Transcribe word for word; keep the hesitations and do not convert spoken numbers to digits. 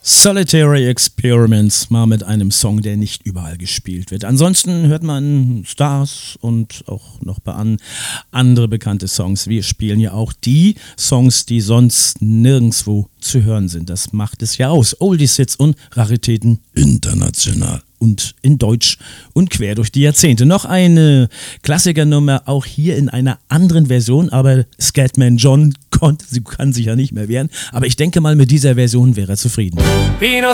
Solitary Experiments, mal mit einem Song, der nicht überall gespielt wird. Ansonsten hört man Stars und auch noch bei an andere bekannte Songs. Wir spielen ja auch die Songs, die sonst nirgendwo zu hören sind. Das macht es ja aus. Oldies, Hits und Raritäten international und in Deutsch und quer durch die Jahrzehnte. Noch eine Klassikernummer, auch hier in einer anderen Version, aber Scatman John konnte, sie kann sich ja nicht mehr wehren, aber ich denke mal, mit dieser Version wäre er zufrieden. Vino